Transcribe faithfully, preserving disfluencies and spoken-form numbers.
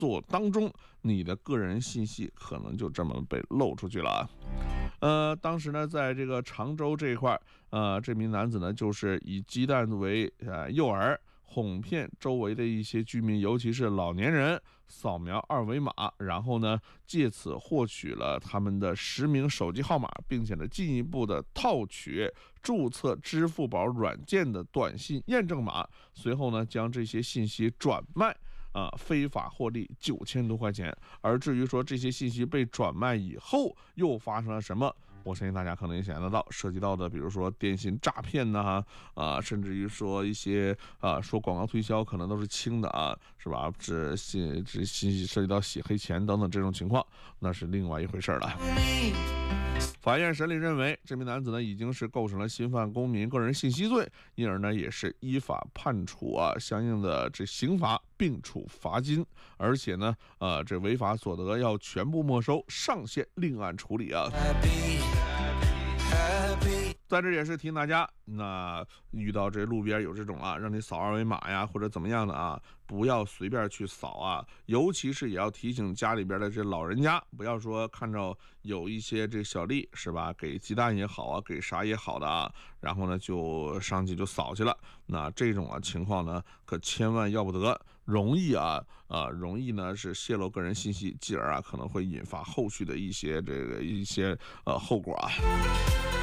作当中，你的个人信息可能就这么被漏出去了啊。呃，当时呢，在这个常州这一块，呃，这名男子呢，就是以鸡蛋为呃诱饵，哄骗周围的一些居民，尤其是老年人，扫描二维码，然后呢，借此获取了他们的实名手机号码，并且呢，进一步的套取注册支付宝软件的短信验证码，随后呢，将这些信息转卖。啊、呃，非法获利九千多块钱。而至于说这些信息被转卖以后又发生了什么，我相信大家可能也想象得到，涉及到的比如说电信诈骗呐，啊、呃，甚至于说一些啊、呃、说广告推销可能都是轻的啊，是吧？这信这信息涉及到洗黑钱等等这种情况，那是另外一回事了。法院审理认为，这名男子呢已经是构成了侵犯公民个人信息罪，因而呢也是依法判处啊相应的这刑罚，并处罚金，而且呢呃这违法所得要全部没收，上线另案处理啊。在这也是提醒大家，那遇到这路边有这种啊，让你扫二维码呀，或者怎么样的啊，不要随便去扫啊。尤其是也要提醒家里边的这老人家，不要说看着有一些这小丽是吧，给鸡蛋也好啊，给啥也好的啊，然后呢就上去就扫去了。那这种啊情况呢，可千万要不得，容易啊啊容易呢是泄露个人信息，继而啊可能会引发后续的一些这个一些呃后果啊。